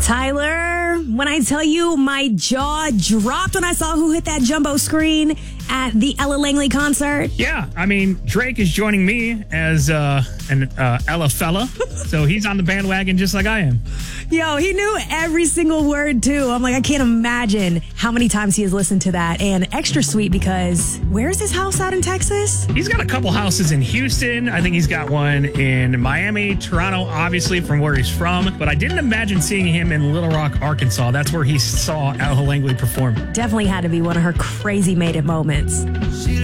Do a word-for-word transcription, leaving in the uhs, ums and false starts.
Tyler, when I tell you my jaw dropped when I saw who hit that jumbo screen at the Ella Langley concert. Yeah, I mean, Drake is joining me as uh, an uh, Ella fella, so he's on the bandwagon just like I am. Yo, he knew every single word, too. I'm like, I can't imagine how many times he has listened to that. And extra sweet because where's his house out in Texas? He's got a couple houses in Houston. I think he's got one in Miami, Toronto, obviously, from where he's from. But I didn't imagine seeing him in Little Rock, Arkansas. That's where he saw Ella Langley perform. Definitely had to be one of her crazy made it moments.